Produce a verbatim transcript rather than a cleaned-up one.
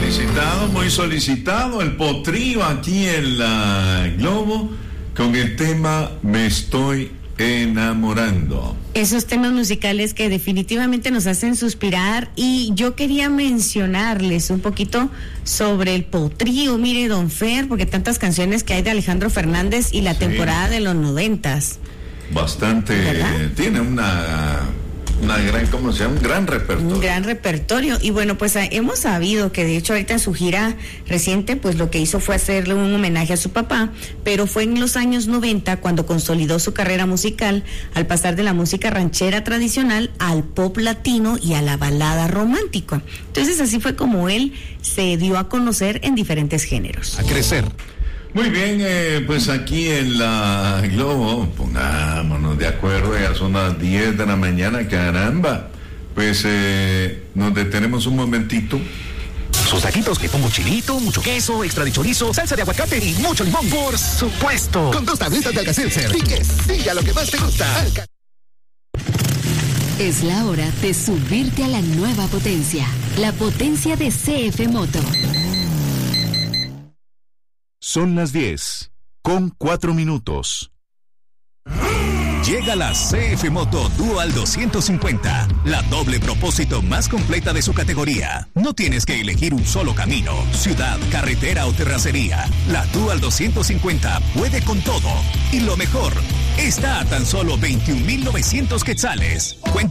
solicitado, muy solicitado el potrillo aquí en la Globo con el tema Me Estoy Enamorando. Esos temas musicales que definitivamente nos hacen suspirar, y yo quería mencionarles un poquito sobre el potrillo, mire, don Fer, porque tantas canciones que hay de Alejandro Fernández y la sí. temporada de los noventas. Bastante, ¿verdad? Tiene una... Una gran, ¿cómo se llama? Un gran repertorio. Un gran repertorio. Y bueno, pues hemos sabido que de hecho ahorita en su gira reciente, pues lo que hizo fue hacerle un homenaje a su papá, pero fue en los años noventa cuando consolidó su carrera musical al pasar de la música ranchera tradicional al pop latino y a la balada romántica. Entonces así fue como él se dio a conocer en diferentes géneros. A crecer. Muy bien, eh, pues aquí en la Globo, pongámonos de acuerdo, ya son las diez de la mañana, caramba. Pues eh, nos detenemos un momentito. Sus taquitos que pongo chilito, mucho queso, extra de chorizo, salsa de aguacate y mucho limón, por supuesto. Con dos tabletas de Alka-Seltzer. Y que siga lo que más te gusta. Alka. Es la hora de subirte a la nueva potencia, la potencia de C F Moto. Son las diez, con cuatro minutos. Llega la C F Moto Dual doscientos cincuenta, la doble propósito más completa de su categoría. No tienes que elegir un solo camino, ciudad, carretera o terracería. La Dual doscientos cincuenta puede con todo. Y lo mejor, está a tan solo veintiún mil novecientos quetzales.